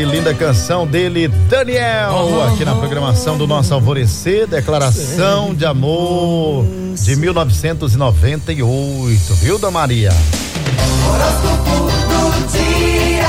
Linda canção dele, Daniel, aqui na programação do nosso Alvorecer, Declaração de Amor de 1998, viu, Dona Maria? Horóscopo do dia.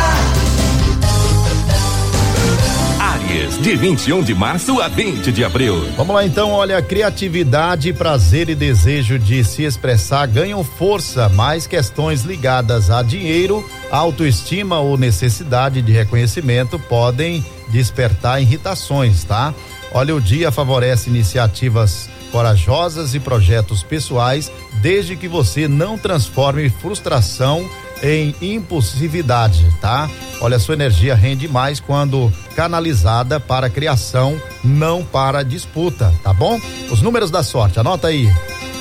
Áries, de 21 de março a 20 de abril. Vamos lá então, olha, criatividade, prazer e desejo de se expressar ganham força, mas questões ligadas a dinheiro, autoestima ou necessidade de reconhecimento podem despertar irritações, tá? Olha, o dia favorece iniciativas corajosas e projetos pessoais, desde que você não transforme frustração em impulsividade, tá? Olha, sua energia rende mais quando canalizada para criação, não para disputa, tá bom? Os números da sorte, anota aí: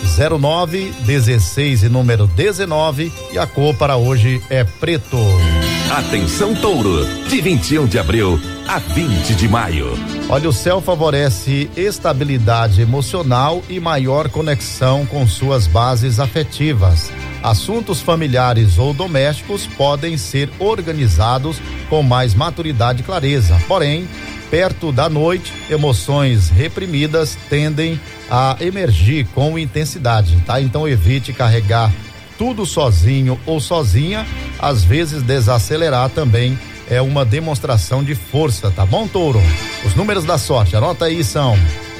09, 16 e número 19, e a cor para hoje é preto. Atenção, Touro, de 21 de abril a 20 de maio. Olha, o céu favorece estabilidade emocional e maior conexão com suas bases afetivas. Assuntos familiares ou domésticos podem ser organizados com mais maturidade e clareza. Porém, perto da noite, emoções reprimidas tendem a emergir com intensidade, tá? Então evite carregar tudo sozinho ou sozinha. Às vezes desacelerar também é uma demonstração de força, tá bom, Touro? Os números da sorte, anota aí, são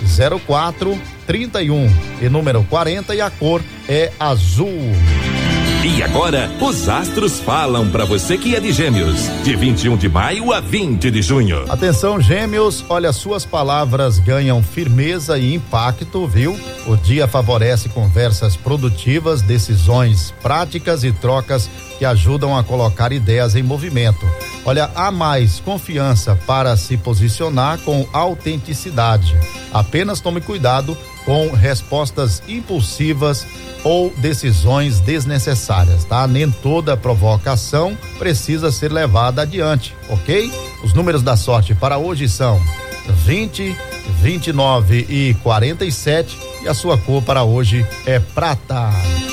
04, 31 e número 40, e a cor é azul. E agora, os astros falam para você que é de Gêmeos, de 21 de maio a 20 de junho. Atenção, Gêmeos, olha, suas palavras ganham firmeza e impacto, viu? O dia favorece conversas produtivas, decisões práticas e trocas que ajudam a colocar ideias em movimento. Olha, há mais confiança para se posicionar com autenticidade. Apenas tome cuidado com respostas impulsivas ou decisões desnecessárias, tá? Nem toda provocação precisa ser levada adiante, ok? Os números da sorte para hoje são 20, 29 e 47, e a sua cor para hoje é prata.